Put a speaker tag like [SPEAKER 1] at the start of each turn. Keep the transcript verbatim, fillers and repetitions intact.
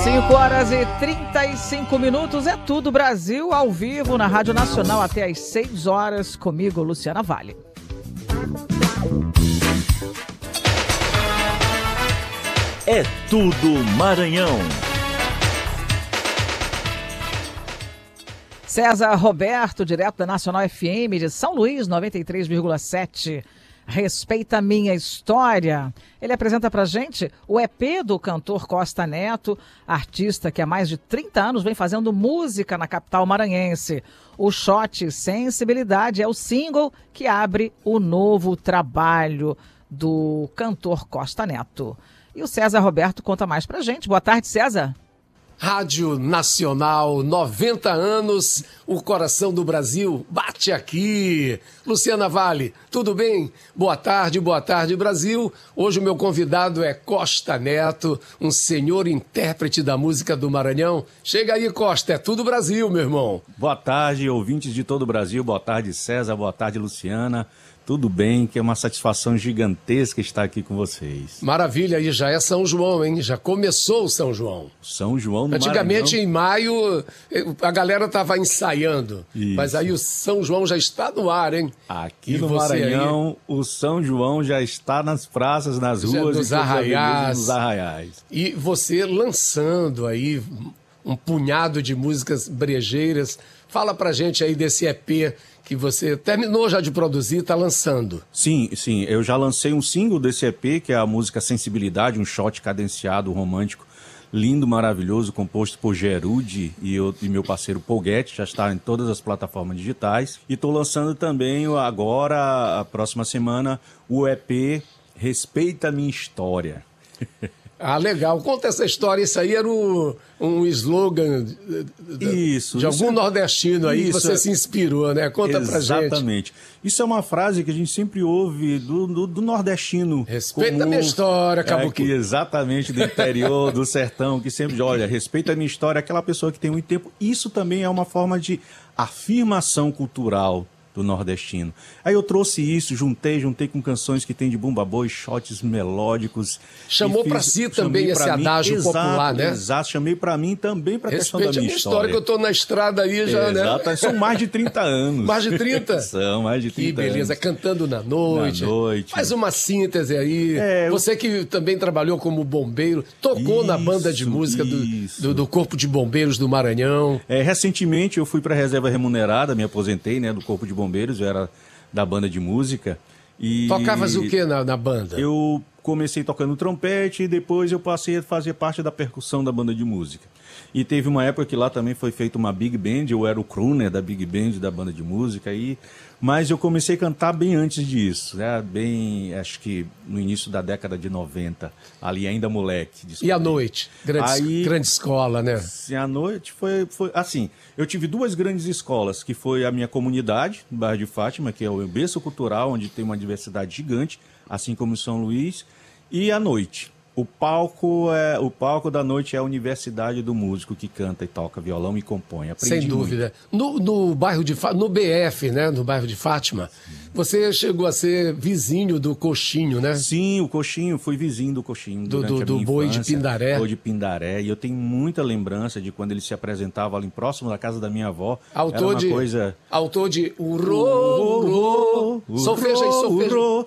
[SPEAKER 1] cinco horas e trinta e cinco minutos, é tudo Brasil, ao vivo na Rádio Nacional até às seis horas, comigo, Luciana Vale.
[SPEAKER 2] É tudo Maranhão.
[SPEAKER 1] César Roberto, direto da Nacional F M de São Luís, noventa e três vírgula sete. Respeita a Minha História. Ele apresenta pra gente o E P do cantor Costa Neto, artista que há mais de trinta anos vem fazendo música na capital maranhense. O Shot Sensibilidade é o single que abre o novo trabalho do cantor Costa Neto. E o César Roberto conta mais pra gente. Boa tarde, César.
[SPEAKER 3] Rádio Nacional, noventa anos, o coração do Brasil bate aqui. Luciana Vale, tudo bem? Boa tarde, boa tarde, Brasil. Hoje o meu convidado é Costa Neto, um senhor intérprete da música do Maranhão. Chega aí, Costa, é tudo Brasil, meu irmão.
[SPEAKER 4] Boa tarde, ouvintes de todo o Brasil. Boa tarde, César. Boa tarde, Luciana. Tudo bem, que é uma satisfação gigantesca estar aqui com vocês.
[SPEAKER 3] Maravilha, e já é São João, hein? Já começou o São João.
[SPEAKER 4] São João no
[SPEAKER 3] Antigamente,
[SPEAKER 4] Maranhão.
[SPEAKER 3] em maio, a galera estava ensaiando.
[SPEAKER 4] Isso.
[SPEAKER 3] Mas aí o São João já está no ar, hein?
[SPEAKER 4] Aqui
[SPEAKER 3] E
[SPEAKER 4] no
[SPEAKER 3] você
[SPEAKER 4] Maranhão,
[SPEAKER 3] aí?
[SPEAKER 4] o São João já está nas praças, nas
[SPEAKER 3] Já
[SPEAKER 4] ruas,
[SPEAKER 3] nos
[SPEAKER 4] e todas as avenidas,
[SPEAKER 3] arraiais.
[SPEAKER 4] nos arraiais.
[SPEAKER 3] E você lançando aí um punhado de músicas brejeiras. Fala pra gente aí desse E P que você terminou já de produzir e tá lançando.
[SPEAKER 4] Sim, sim. Eu já lancei um single desse E P, que é a música Sensibilidade, um shot cadenciado, romântico, lindo, maravilhoso, composto por Gerude e, eu, e meu parceiro Polguete, já está em todas as plataformas digitais. E estou lançando também agora, a próxima semana, o E P Respeita a Minha História.
[SPEAKER 3] Ah, legal. Conta essa história. Isso aí era um, um slogan de,
[SPEAKER 4] isso,
[SPEAKER 3] de algum
[SPEAKER 4] isso,
[SPEAKER 3] nordestino aí
[SPEAKER 4] isso,
[SPEAKER 3] que você se inspirou, né? Conta pra gente.
[SPEAKER 4] Exatamente. Isso é uma frase que a gente sempre ouve do, do, do nordestino.
[SPEAKER 3] Respeita
[SPEAKER 4] comum,
[SPEAKER 3] a minha história,
[SPEAKER 4] é, que
[SPEAKER 3] Cabuqui.
[SPEAKER 4] Exatamente, do interior, do sertão, que sempre diz, olha, respeita a minha história, aquela pessoa que tem muito tempo. Isso também é uma forma de afirmação cultural do nordestino. Aí eu trouxe isso, juntei, juntei com canções que tem de bumba boi, shots melódicos.
[SPEAKER 3] Chamou para si também esse adágio popular, né?
[SPEAKER 4] Exato, chamei para mim também para a questão da minha,
[SPEAKER 3] a minha história.
[SPEAKER 4] história.
[SPEAKER 3] Que eu tô na estrada aí já,
[SPEAKER 4] Exato,
[SPEAKER 3] né?
[SPEAKER 4] são mais de trinta anos.
[SPEAKER 3] Mais de trinta?
[SPEAKER 4] São mais de trinta
[SPEAKER 3] Que beleza,
[SPEAKER 4] anos.
[SPEAKER 3] Cantando na noite.
[SPEAKER 4] Na noite.
[SPEAKER 3] Faz uma síntese aí.
[SPEAKER 4] É, eu...
[SPEAKER 3] Você que também trabalhou como bombeiro, tocou
[SPEAKER 4] isso,
[SPEAKER 3] na banda de música do, do, do Corpo de Bombeiros do Maranhão.
[SPEAKER 4] É, recentemente eu fui para a reserva remunerada, me aposentei, né, do Corpo de Bombeiros, eu era da banda de música. E
[SPEAKER 3] tocavas o que na, na banda?
[SPEAKER 4] Eu comecei tocando trompete e depois eu passei a fazer parte da percussão da banda de música. E teve uma época que lá também foi feita uma big band, eu era o crooner da big band da banda de música, e... mas eu comecei a cantar bem antes disso, né? Bem, acho que no início da década de noventa, ali ainda moleque.
[SPEAKER 3] E à noite? Grande,
[SPEAKER 4] Aí,
[SPEAKER 3] grande escola, né?
[SPEAKER 4] Sim, à noite foi, foi assim, eu tive duas grandes escolas, que foi a minha comunidade, no bairro de Fátima, que é o berço cultural, onde tem uma diversidade gigante, assim como São Luís, e à noite. O palco, é, o palco da noite é a universidade do músico que canta e toca violão e compõe. Aprendi
[SPEAKER 3] Sem dúvida. No, no bairro de no B F, né? No bairro de Fátima, você chegou a ser vizinho do Coxinho, né?
[SPEAKER 4] Sim, o Coxinho, fui vizinho do Coxinho.
[SPEAKER 3] Do,
[SPEAKER 4] durante
[SPEAKER 3] do,
[SPEAKER 4] a
[SPEAKER 3] do
[SPEAKER 4] minha
[SPEAKER 3] boi
[SPEAKER 4] infância,
[SPEAKER 3] de Pindaré.
[SPEAKER 4] Boi de Pindaré. E eu tenho muita lembrança de quando ele se apresentava ali próximo da casa da minha avó.
[SPEAKER 3] Autor
[SPEAKER 4] Era uma
[SPEAKER 3] de.
[SPEAKER 4] coisa.
[SPEAKER 3] Autor de Urô, Urô, solfeja aí, solfeja.